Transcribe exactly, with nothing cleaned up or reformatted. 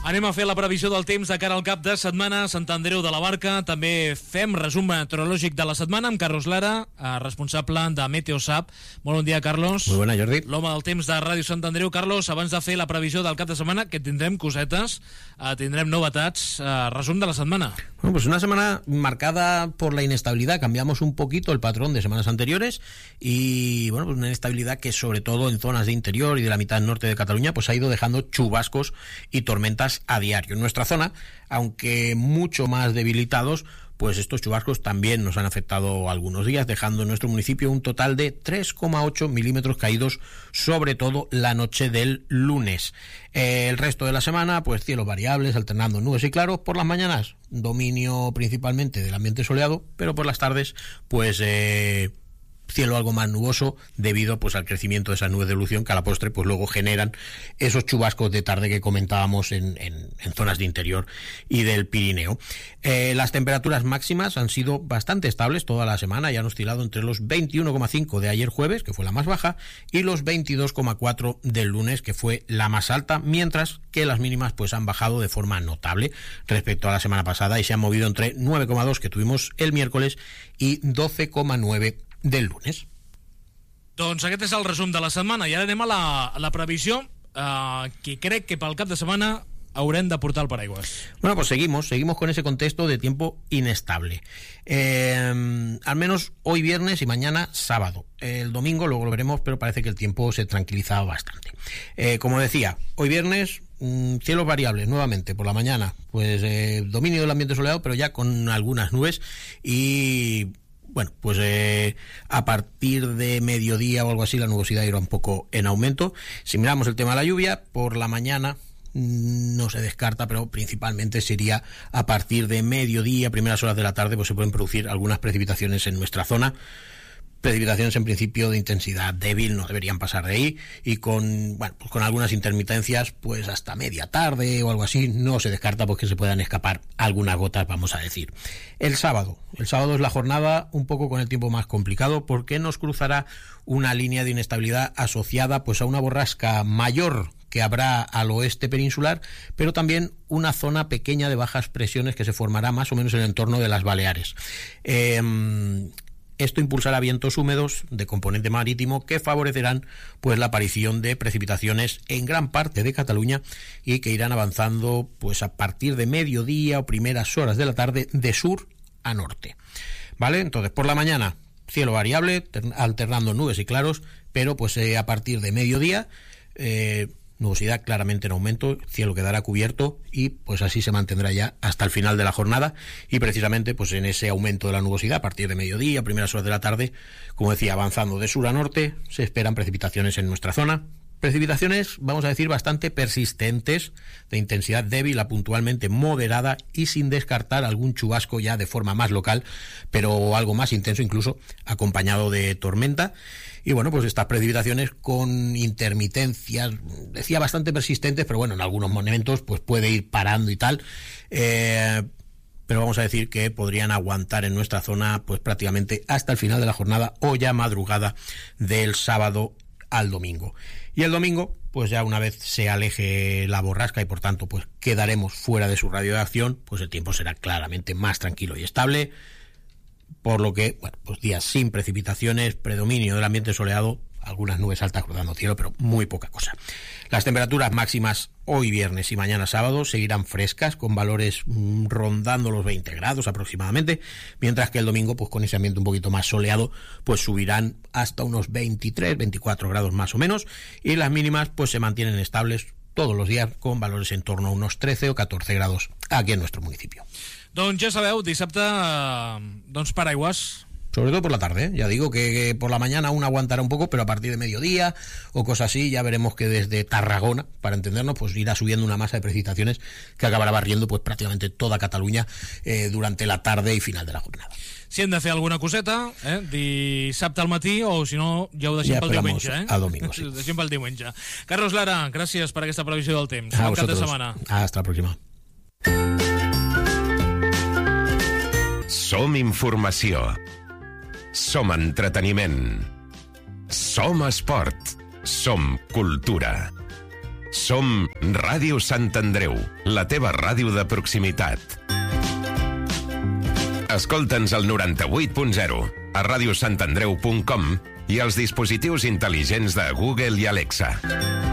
Anem a fer la previsió del temps de cara al cap de setmana. Sant Andreu de la Barca. També fem resum meteorològic de la setmana amb Carlos Lara, responsable de Meteosap. Molt bon dia, Carlos. Molt bona, Jordi. L'home del temps de Ràdio Sant Andreu. Carlos, abans de fer la previsió del cap de setmana, que tindrem cosetes, eh, tindrem novetats, eh, resum de la setmana. Bueno, pues una semana marcada por la inestabilidad. Cambiamos un poquito el patrón de semanas anteriores y, bueno, pues una inestabilidad que sobre todo en zonas de interior y de la mitad norte de Cataluña pues ha ido dejando chubascos y tormentas a diario. En nuestra zona, aunque mucho más debilitados, pues estos chubascos también nos han afectado algunos días, dejando en nuestro municipio un total de tres coma ocho milímetros caídos, sobre todo la noche del lunes. Eh, el resto de la semana, pues cielos variables, alternando nubes y claros. Por las mañanas, dominio principalmente del ambiente soleado, pero por las tardes, pues eh, cielo algo más nuboso debido pues al crecimiento de esas nubes de evolución que a la postre pues luego generan esos chubascos de tarde que comentábamos en, en, en zonas de interior y del Pirineo. Eh, las temperaturas máximas han sido bastante estables toda la semana y han oscilado entre los veintiuno coma cinco de ayer jueves, que fue la más baja, y los veintidós coma cuatro del lunes, que fue la más alta, mientras que las mínimas pues han bajado de forma notable respecto a la semana pasada y se han movido entre nueve coma dos que tuvimos el miércoles y doce coma nueve del lunes. Doncs aquest és el resum de la setmana i ara anem a la, a la previsió, eh, que crec que pel cap de setmana haurem de portar el paraigües. Bueno, pues seguimos, seguimos con ese contexto de tiempo inestable. Eh, al menos hoy viernes y mañana sábado. El domingo luego lo veremos, pero parece que el tiempo se tranquiliza bastante. Eh, como decía, hoy viernes mmm, cielos variables nuevamente por la mañana, pues eh, dominio del ambiente soleado, pero ya con algunas nubes y bueno, pues eh, a partir de mediodía o algo así la nubosidad irá un poco en aumento. Si miramos el tema de la lluvia, por la mañana no se descarta, pero principalmente sería a partir de mediodía, primeras horas de la tarde, pues se pueden producir algunas precipitaciones en nuestra zona. Precipitaciones en principio de intensidad débil, no deberían pasar de ahí, y con bueno pues con algunas intermitencias pues hasta media tarde o algo así. No se descarta pues que se puedan escapar algunas gotas, vamos a decir. El sábado, el sábado es la jornada un poco con el tiempo más complicado, porque nos cruzará una línea de inestabilidad asociada pues a una borrasca mayor que habrá al oeste peninsular, pero también una zona pequeña de bajas presiones que se formará más o menos en el entorno de las Baleares. Eh, Esto impulsará vientos húmedos de componente marítimo que favorecerán pues la aparición de precipitaciones en gran parte de Cataluña y que irán avanzando pues a partir de mediodía o primeras horas de la tarde de sur a norte. ¿Vale? Entonces, por la mañana, cielo variable, alternando nubes y claros, pero pues eh, a partir de mediodía, eh, nubosidad claramente en aumento, cielo quedará cubierto y pues así se mantendrá ya hasta el final de la jornada. Y precisamente pues en ese aumento de la nubosidad a partir de mediodía, primeras horas de la tarde, como decía, avanzando de sur a norte, se esperan precipitaciones en nuestra zona. Precipitaciones, vamos a decir, bastante persistentes, de intensidad débil a puntualmente moderada y sin descartar algún chubasco ya de forma más local, pero algo más intenso, incluso acompañado de tormenta. Y bueno, pues estas precipitaciones con intermitencias, decía bastante persistentes, pero bueno, en algunos momentos pues puede ir parando y tal. Eh, pero vamos a decir que podrían aguantar en nuestra zona pues prácticamente hasta el final de la jornada o ya madrugada del sábado al domingo. Y el domingo, pues ya una vez se aleje la borrasca y por tanto pues quedaremos fuera de su radio de acción, pues el tiempo será claramente más tranquilo y estable, por lo que, bueno, pues días sin precipitaciones, predominio del ambiente soleado, algunas nubes altas cruzando cielo, pero muy poca cosa. Las temperaturas máximas hoy viernes y mañana sábado seguirán frescas, con valores mmm, rondando los veinte grados aproximadamente, mientras que el domingo, pues con ese ambiente un poquito más soleado, pues subirán hasta unos veintitrés, veinticuatro grados más o menos, y las mínimas pues se mantienen estables todos los días, con valores en torno a unos trece o catorce grados aquí en nuestro municipio. Doncs ja sabeu, dissabte, doncs paraigües. Sobre todo por la tarde, ¿eh? Ya digo que, que por la mañana aún aguantará un poco, pero a partir de mediodía o cosas así, ya veremos que desde Tarragona, para entendernos, pues irá subiendo una masa de precipitaciones que acabará barriendo pues prácticamente toda Cataluña eh, durante la tarde y final de la jornada. Si hem de fer alguna coseta, eh, dissabte al matí, o si no, ja ho deixem ja pel diumenge. Eh? A domingo, sí. Ho deixem pel diumenge. Carlos Lara, gràcies per aquesta previsió del temps. A Bon cap de vosotros. setmana. Hasta la próxima. Som informació. Som entreteniment. Som esport. Som cultura. Som Ràdio Sant Andreu, la teva ràdio de proximitat. Escolta'ns al noranta-vuit punt zero, a radiosantandreu punt com i als dispositius intel·ligents de Google i Alexa.